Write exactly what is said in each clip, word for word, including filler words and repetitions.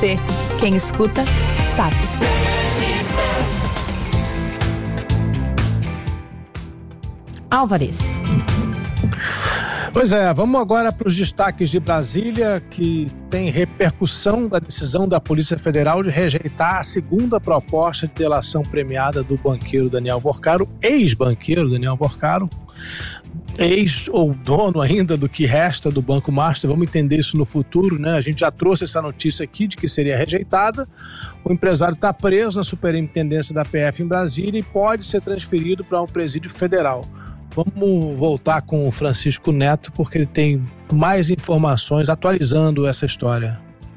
C. Quem escuta, sabe. Álvares. Pois é, vamos agora para os destaques de Brasília, que tem repercussão da decisão da Polícia Federal de rejeitar a segunda proposta de delação premiada do banqueiro Daniel Vorcaro, ex-banqueiro Daniel Vorcaro, ex ou dono ainda do que resta do Banco Master. Vamos entender isso no futuro, né? A gente já trouxe essa notícia aqui de que seria rejeitada. O empresário está preso na superintendência da P F em Brasília e pode ser transferido para um presídio federal. Vamos voltar com o Francisco Neto, porque ele tem mais informações atualizando essa história.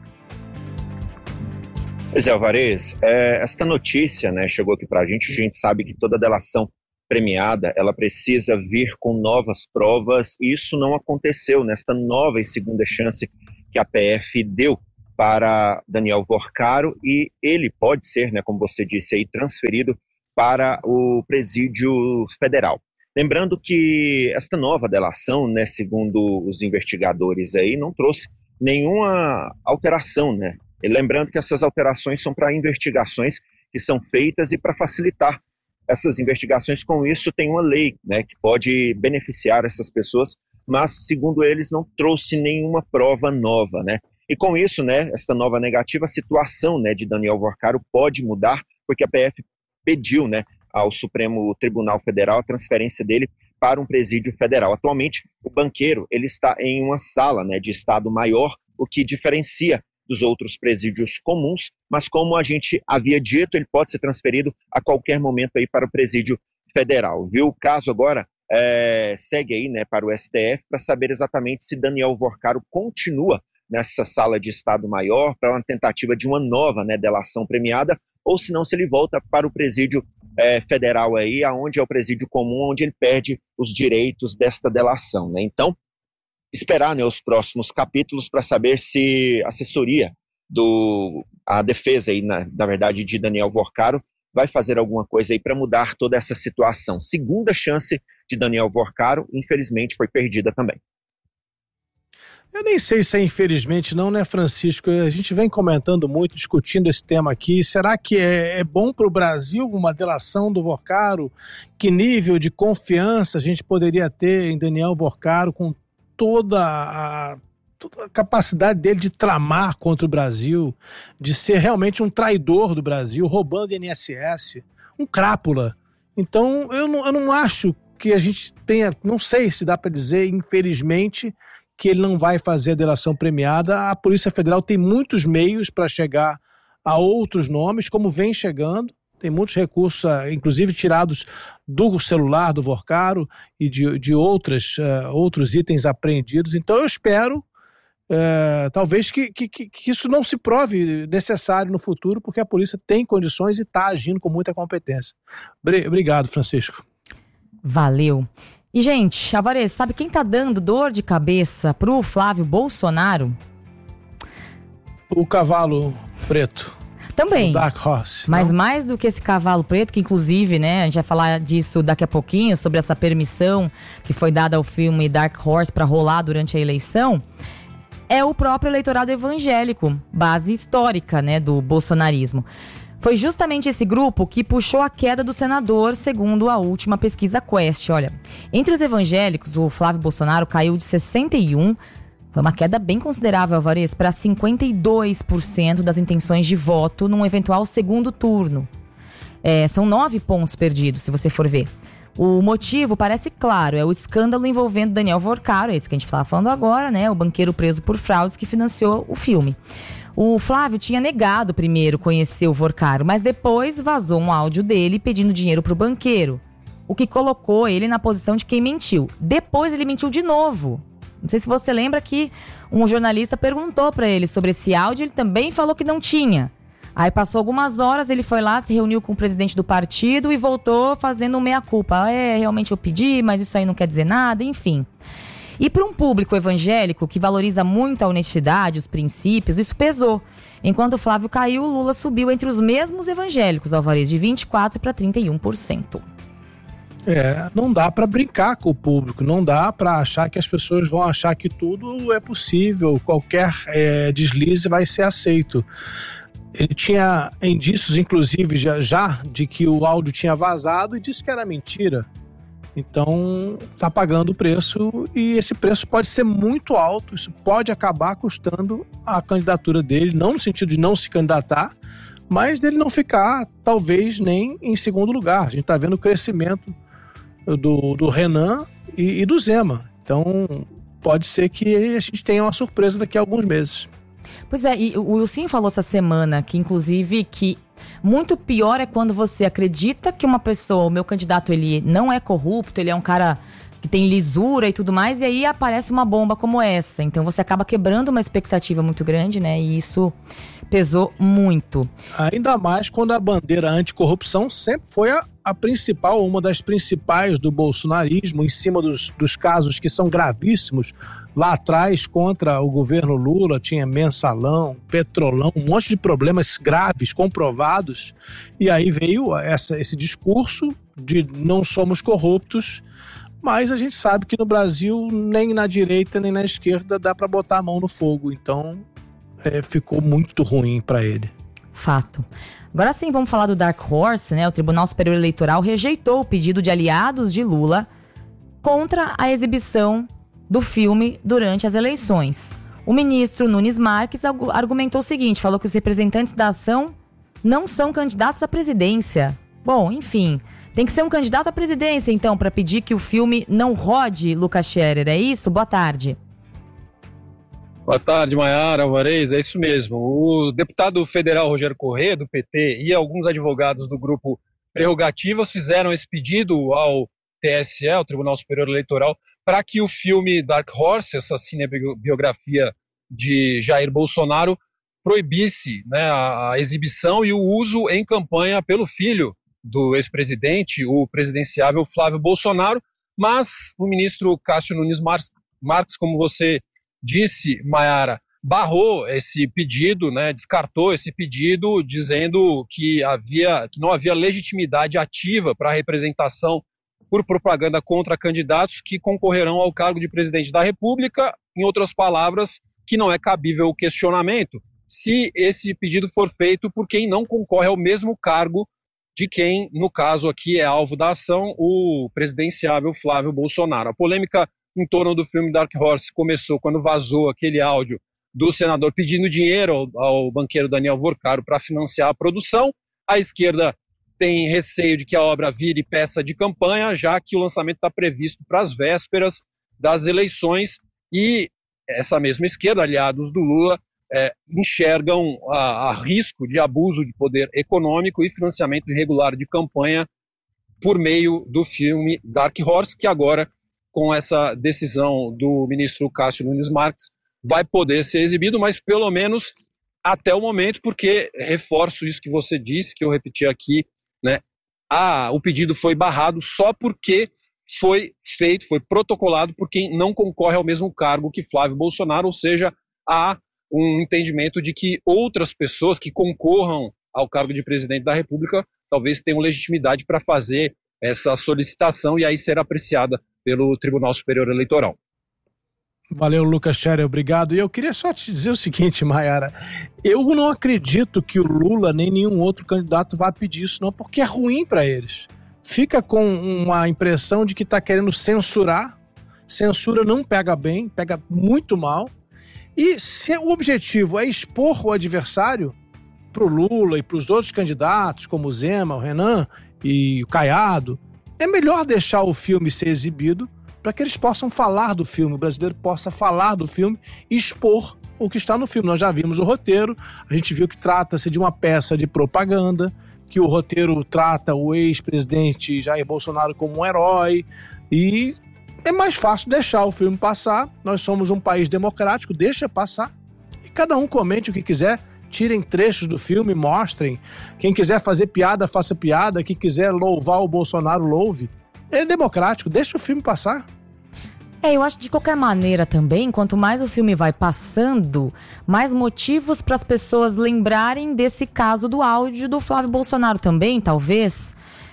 Pois é, Álvares, é, esta notícia, né, chegou aqui para a gente. A gente sabe que toda delação premiada, ela precisa vir com novas provas, e isso não aconteceu nesta nova e segunda chance que a P F deu para Daniel Vorcaro, e ele pode ser, né, como você disse aí, transferido para o presídio federal. Lembrando que esta nova delação, né, segundo os investigadores aí, não trouxe nenhuma alteração, né? E lembrando que essas alterações são para investigações que são feitas e para facilitar essas investigações. Com isso, tem uma lei, né, que pode beneficiar essas pessoas, mas, segundo eles, não trouxe nenhuma prova nova, né? E com isso, né, essa nova negativa, a situação, né, de Daniel Vorcaro pode mudar, porque a P F pediu, né, ao Supremo Tribunal Federal a transferência dele para um presídio federal. Atualmente, o banqueiro ele está em uma sala, né, de estado maior, o que diferencia dos outros presídios comuns, mas como a gente havia dito, ele pode ser transferido a qualquer momento aí para o presídio federal, viu? O caso agora é, segue aí, né, para o S T F para saber exatamente se Daniel Vorcaro continua nessa sala de estado maior para uma tentativa de uma nova, né, delação premiada, ou se não, se ele volta para o presídio É, federal aí, aonde é o presídio comum, onde ele perde os direitos desta delação, né? Então, esperar, né, os próximos capítulos para saber se a assessoria do a defesa aí, na, na verdade, de Daniel Vorcaro vai fazer alguma coisa aí para mudar toda essa situação. Segunda chance de Daniel Vorcaro, infelizmente, foi perdida também. Eu nem sei se é infelizmente não, né, Francisco? A gente vem comentando muito, discutindo esse tema aqui. Será que é, é bom para o Brasil uma delação do Vorcaro? Que nível de confiança a gente poderia ter em Daniel Vorcaro com toda a, toda a capacidade dele de tramar contra o Brasil, de ser realmente um traidor do Brasil, roubando I N S S, um crápula? Então, eu não, eu não acho que a gente tenha, não sei se dá para dizer, infelizmente, que ele não vai fazer a delação premiada. A Polícia Federal tem muitos meios para chegar a outros nomes, como vem chegando. Tem muitos recursos, inclusive tirados do celular do Vorcaro e de, de outras, uh, outros itens apreendidos. Então eu espero, uh, talvez, que, que, que isso não se prove necessário no futuro, porque a polícia tem condições e está agindo com muita competência. Obrigado, Francisco. Valeu. E, gente, Álvares, sabe quem tá dando dor de cabeça pro Flávio Bolsonaro? O cavalo preto. Também. O Dark Horse. Mas não? Mais do que esse cavalo preto, que inclusive, né, a gente vai falar disso daqui a pouquinho, sobre essa permissão que foi dada ao filme Dark Horse para rolar durante a eleição, é o próprio eleitorado evangélico, base histórica, né, do bolsonarismo. Foi justamente esse grupo que puxou a queda do senador, segundo a última pesquisa Quest. Olha, entre os evangélicos, o Flávio Bolsonaro caiu de sessenta e um, foi uma queda bem considerável, Álvares, para cinquenta e dois por cento das intenções de voto num eventual segundo turno. É, são nove pontos perdidos, se você for ver. O motivo parece claro, é o escândalo envolvendo Daniel Vorcaro, esse que a gente estava falando agora, né? O banqueiro preso por fraudes que financiou o filme. O Flávio tinha negado primeiro conhecer o Vorcaro, mas depois vazou um áudio dele pedindo dinheiro pro banqueiro, o que colocou ele na posição de quem mentiu. Depois ele mentiu de novo. Não sei se você lembra que um jornalista perguntou para ele sobre esse áudio, ele também falou que não tinha. Aí passou algumas horas, ele foi lá, se reuniu com o presidente do partido e voltou fazendo um meia-culpa. É, realmente eu pedi, mas isso aí não quer dizer nada, enfim. E para um público evangélico que valoriza muito a honestidade, os princípios, isso pesou. Enquanto o Flávio caiu, o Lula subiu entre os mesmos evangélicos, Álvares, de vinte e quatro por cento para trinta e um por cento. É, não dá para brincar com o público, não dá para achar que as pessoas vão achar que tudo é possível, qualquer é, deslize vai ser aceito. Ele tinha indícios, inclusive, já, já de que o áudio tinha vazado e disse que era mentira. Então, está pagando o preço e esse preço pode ser muito alto, isso pode acabar custando a candidatura dele, não no sentido de não se candidatar, mas dele não ficar, talvez, nem em segundo lugar. A gente está vendo o crescimento do, do Renan e, e do Zema. Então, pode ser que a gente tenha uma surpresa daqui a alguns meses. Pois é, e o Wilson falou essa semana que, inclusive, que muito pior é quando você acredita que uma pessoa, o meu candidato, ele não é corrupto, ele é um cara que tem lisura e tudo mais, e aí aparece uma bomba como essa. Então você acaba quebrando uma expectativa muito grande, né? E isso pesou muito. Ainda mais quando a bandeira anticorrupção sempre foi a, a principal, uma das principais do bolsonarismo, em cima dos, dos casos que são gravíssimos. Lá atrás, contra o governo Lula, tinha mensalão, petrolão, um monte de problemas graves, comprovados. E aí veio essa, esse discurso de não somos corruptos, mas a gente sabe que no Brasil, nem na direita nem na esquerda, dá para botar a mão no fogo. Então, é, ficou muito ruim para ele. Fato. Agora sim, vamos falar do Dark Horse, né? O Tribunal Superior Eleitoral rejeitou o pedido de aliados de Lula contra a exibição do filme durante as eleições. O ministro Nunes Marques argumentou o seguinte, falou que os representantes da ação não são candidatos à presidência. Bom, enfim, tem que ser um candidato à presidência, então, para pedir que o filme não rode, Lucas Scherer, é isso? Boa tarde. Boa tarde, Maiara Alvarez, é isso mesmo. O deputado federal Rogério Corrêa, do P T, e alguns advogados do grupo Prerrogativas fizeram esse pedido ao T S E, ao Tribunal Superior Eleitoral, para que o filme Dark Horse, essa cinebiografia de Jair Bolsonaro, proibisse, né, a, a exibição e o uso em campanha pelo filho do ex-presidente, o presidenciável Flávio Bolsonaro, mas o ministro Cássio Nunes Marques, Marques como você disse, Maiara, barrou esse pedido, né, descartou esse pedido, dizendo que, havia, que não havia legitimidade ativa para a representação por propaganda contra candidatos que concorrerão ao cargo de presidente da República, em outras palavras, que não é cabível o questionamento se esse pedido for feito por quem não concorre ao mesmo cargo de quem, no caso aqui, é alvo da ação, o presidenciável Flávio Bolsonaro. A polêmica em torno do filme Dark Horse começou quando vazou aquele áudio do senador pedindo dinheiro ao, ao banqueiro Daniel Vorcaro para financiar a produção. A esquerda tem receio de que a obra vire peça de campanha, já que o lançamento está previsto para as vésperas das eleições, e essa mesma esquerda, aliados do Lula, é, enxergam a, a risco de abuso de poder econômico e financiamento irregular de campanha por meio do filme Dark Horse, que agora, com essa decisão do ministro Cássio Nunes Marques, vai poder ser exibido, mas pelo menos até o momento, porque reforço isso que você disse, que eu repeti aqui, né? Ah, o pedido foi barrado só porque foi feito, foi protocolado por quem não concorre ao mesmo cargo que Flávio Bolsonaro, ou seja, há um entendimento de que outras pessoas que concorram ao cargo de presidente da República talvez tenham legitimidade para fazer essa solicitação e aí ser apreciada pelo Tribunal Superior Eleitoral. Valeu, Lucas Scherer, obrigado. E eu queria só te dizer o seguinte, Maiara, eu não acredito que o Lula nem nenhum outro candidato vá pedir isso não, porque é ruim para eles. Fica com uma impressão de que está querendo censurar, censura não pega bem, pega muito mal, e se o objetivo é expor o adversário para o Lula e para os outros candidatos, como o Zema, o Renan e o Caiado, é melhor deixar o filme ser exibido para que eles possam falar do filme, o brasileiro possa falar do filme e expor o que está no filme. Nós já vimos o roteiro, a gente viu que trata-se de uma peça de propaganda, que o roteiro trata o ex-presidente Jair Bolsonaro como um herói, e é mais fácil deixar o filme passar. Nós somos um país democrático, deixa passar, e cada um comente o que quiser, tirem trechos do filme, mostrem. Quem quiser fazer piada, faça piada, quem quiser louvar o Bolsonaro, louve. É democrático, deixa o filme passar. É, eu acho que de qualquer maneira também, quanto mais o filme vai passando, mais motivos para as pessoas lembrarem desse caso do áudio do Flávio Bolsonaro também, talvez.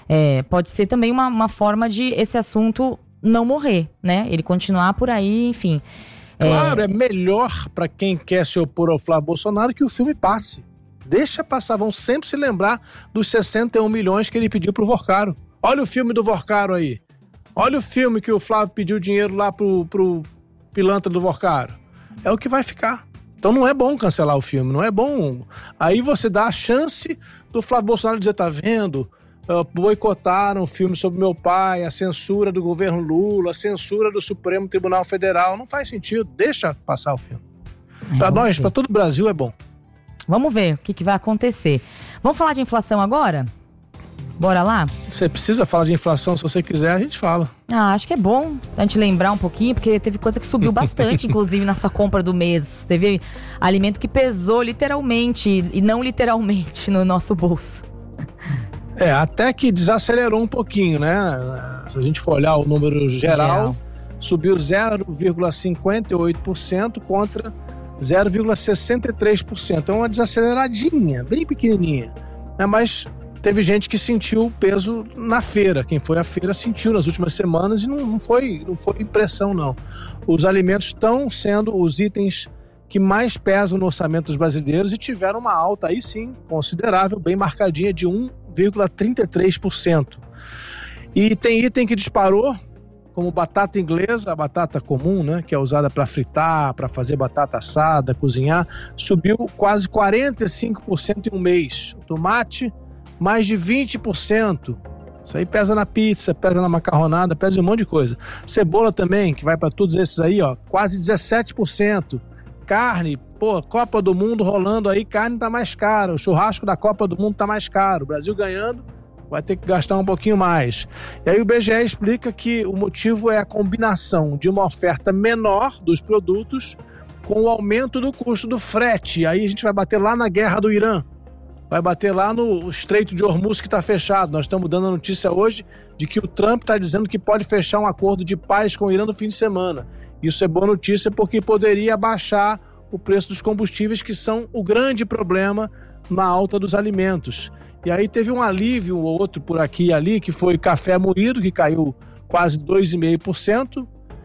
é, pode ser também uma, uma forma de esse assunto não morrer, né? Ele continuar por aí, enfim. Claro, é, é melhor para quem quer se opor ao Flávio Bolsonaro que o filme passe. Deixa passar, vão sempre se lembrar dos sessenta e um milhões que ele pediu pro Vorcaro. Olha o filme do Vorcaro aí. Olha o filme que o Flávio pediu dinheiro lá pro, pro pilantra do Vorcaro. É o que vai ficar. Então não é bom cancelar o filme, não é bom. Aí você dá a chance do Flávio Bolsonaro dizer, tá vendo? Uh, boicotaram o filme sobre meu pai, a censura do governo Lula, a censura do Supremo Tribunal Federal. Não faz sentido, deixa passar o filme. É, para nós, para todo o Brasil é bom. Vamos ver o que, que vai acontecer. Vamos falar de inflação agora? Bora lá? Você precisa falar de inflação, se você quiser, a gente fala. Ah, acho que é bom a gente lembrar um pouquinho, porque teve coisa que subiu bastante, inclusive, na sua compra do mês. Teve alimento que pesou literalmente e não literalmente no nosso bolso. É, até que desacelerou um pouquinho, né? Se a gente for olhar o número geral, geral. subiu zero vírgula cinquenta e oito por cento contra zero vírgula sessenta e três por cento. É uma desaceleradinha, bem pequenininha. Né? Mas teve gente que sentiu o peso na feira. Quem foi à feira sentiu nas últimas semanas e não, não, foi, não foi impressão, não. Os alimentos estão sendo os itens que mais pesam no orçamento dos brasileiros e tiveram uma alta, aí sim, considerável, bem marcadinha, de um vírgula trinta e três por cento. E tem item que disparou, como batata inglesa, a batata comum, né, que é usada para fritar, para fazer batata assada, cozinhar, subiu quase quarenta e cinco por cento em um mês. O tomate, mais de vinte por cento. Isso aí pesa na pizza, pesa na macarronada, pesa em um monte de coisa. Cebola também, que vai para todos esses aí, ó, quase dezessete por cento. Carne, pô, Copa do Mundo rolando aí, carne tá mais cara, o churrasco da Copa do Mundo tá mais caro, o Brasil ganhando, vai ter que gastar um pouquinho mais. E aí o B G E explica que o motivo é a combinação de uma oferta menor dos produtos com o aumento do custo do frete. Aí a gente vai bater lá na guerra do Irã, vai bater lá no Estreito de Hormuz que está fechado. Nós estamos dando a notícia hoje de que o Trump está dizendo que pode fechar um acordo de paz com o Irã no fim de semana. Isso é boa notícia porque poderia abaixar o preço dos combustíveis, que são o grande problema na alta dos alimentos. E aí teve um alívio ou outro por aqui e ali, que foi café moído, que caiu quase dois vírgula cinco por cento,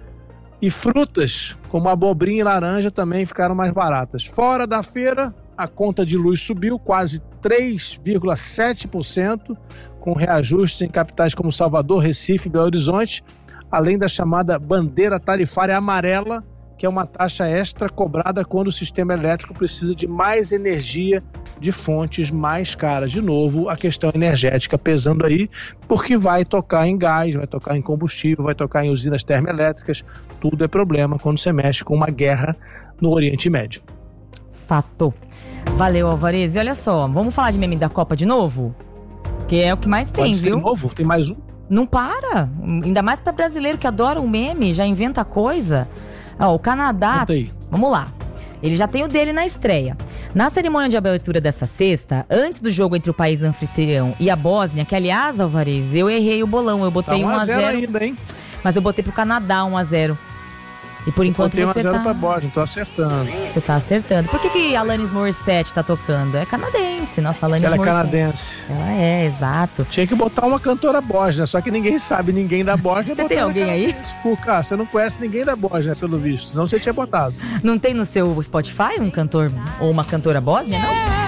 e frutas, como abobrinha e laranja, também ficaram mais baratas. Fora da feira, a conta de luz subiu quase três vírgula sete por cento, com reajustes em capitais como Salvador, Recife e Belo Horizonte, além da chamada bandeira tarifária amarela, que é uma taxa extra cobrada quando o sistema elétrico precisa de mais energia de fontes mais caras. De novo, a questão energética pesando aí, porque vai tocar em gás, vai tocar em combustível, vai tocar em usinas termoelétricas. Tudo é problema quando você mexe com uma guerra no Oriente Médio. Fato. Valeu, Alvarez. E olha só, vamos falar de meme da Copa de novo? Que é o que mais tem, Pode ser viu? de novo? Tem mais um? Não para. Ainda mais para brasileiro que adora o meme, já inventa coisa. Ó, o Canadá, vamos lá, ele já tem o dele na estreia. Na cerimônia de abertura dessa sexta, antes do jogo entre o país anfitrião e a Bósnia, que aliás, Alvarez, eu errei o bolão, eu botei tá um a zero ainda, hein? Mas eu botei pro Canadá um a zero. E por enquanto eu você um a zero tá... pra Bósnia, tô acertando. Você tá acertando. Por que que a Alanis Morissette tá tocando? É canadense, nossa Alanis Ela Morissette. Ela é canadense. Ela é, exato. Tinha que botar uma cantora bósnia, só que ninguém sabe, ninguém da Bósnia. Você tem alguém aí? Pô, cara, você não conhece ninguém da Bósnia, pelo visto. Senão você tinha botado. Não tem no seu Spotify um cantor ou uma cantora bósnia, não?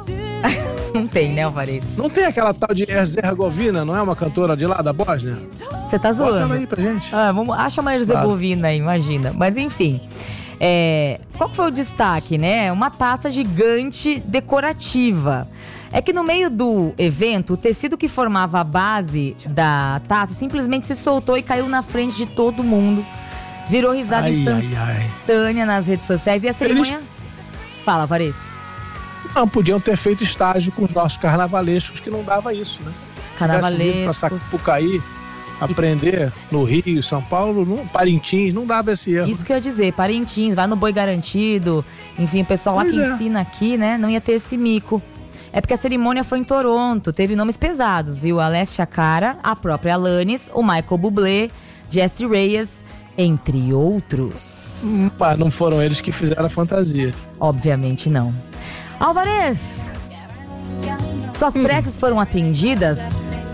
Não tem, né, Alvarez? Não tem aquela tal de Herzegovina, não é uma cantora de lá, da Bósnia? Você tá zoando. Bota ela aí pra gente. Ah, vamos, acha uma Herzegovina claro. Aí, imagina. Mas enfim, é, qual foi o destaque, né? Uma taça gigante decorativa. É que no meio do evento, o tecido que formava a base da taça simplesmente se soltou e caiu na frente de todo mundo. Virou risada ai, instantânea ai, ai. nas redes sociais. E a cerimônia... Eles... Fala, Alvarez. Não, podiam ter feito estágio com os nossos carnavalescos, que não dava isso, né? Carnavalescos. Pra Sapucaí, aprender no Rio, São Paulo, no Parintins, não dava esse erro. Isso que eu ia dizer, Parintins, vai no Boi Garantido, enfim, o pessoal lá pois que é. ensina aqui, né, não ia ter esse mico. É porque a cerimônia foi em Toronto, teve nomes pesados, viu? Alessia Cara, a própria Alanis, o Michael Bublé, Jessie Reyes, entre outros. Hum, mas não foram eles que fizeram a fantasia. Obviamente não. Alvarez, suas preces foram atendidas?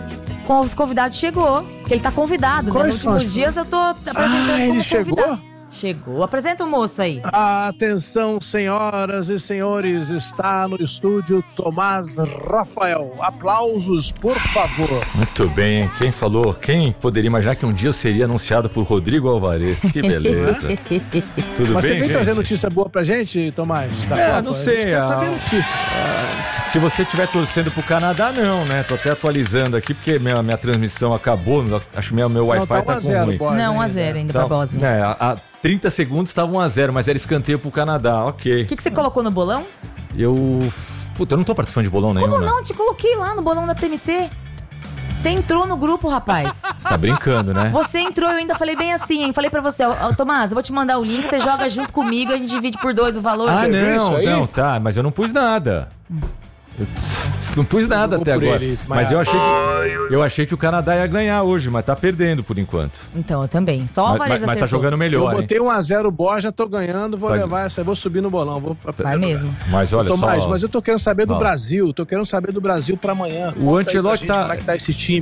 os convidados chegou. Porque ele tá convidado, né? Nos últimos as... dias eu tô apresentando Ah, ele como chegou? Convidado. Chegou. Apresenta o moço aí. Atenção, senhoras e senhores, está no estúdio Tomás Rafael. Aplausos, por favor. Muito bem, quem falou? Quem poderia imaginar que um dia eu seria anunciado por Rodrigo Alvarez? Que beleza. Tudo Mas bem, você vem gente? trazer notícia boa pra gente, Tomás? Da É, Copa? não sei. A gente quer a... saber notícia. Ah, se você estiver torcendo pro Canadá, não, né? Tô até atualizando aqui, porque minha, minha transmissão acabou. Acho que meu, meu Wi-Fi tá, tá um a zero, com ruim. Bósnia, Não, um a ainda. zero ainda Então, pra Bósnia. É, a, a trinta segundos estava um a zero, mas era escanteio pro Canadá, ok. O que, que você colocou no bolão? Eu... Puta, eu não tô participando de bolão nenhum, Como né? não? Te coloquei lá no bolão da T M C. Você entrou no grupo, rapaz. Você tá brincando, né? Você entrou, eu ainda falei bem assim, hein? Falei pra você, ó, ó, Tomás, eu vou te mandar o link, você joga junto comigo, a gente divide por dois o valor. Ah, Você viu não, isso aí? não, tá, mas eu não pus nada. Eu não pus nada jogou até por agora. ele, Mas eu achei, que, eu achei que o Canadá ia ganhar hoje, mas tá perdendo por enquanto. Então, eu também. Só o Mas, Alvarez mas, mas tá acertou. jogando Eu melhor, hein? botei um a zero Bósnia, tô ganhando, vou Tá. levar essa, vou subir no bolão. Vou... Vai mesmo. Mas olha Tomás, só... mas eu tô querendo saber do Fala. Brasil, tô querendo saber do Brasil pra amanhã. O Conta aí pra Ancelotti gente tá- Como é que tá esse time?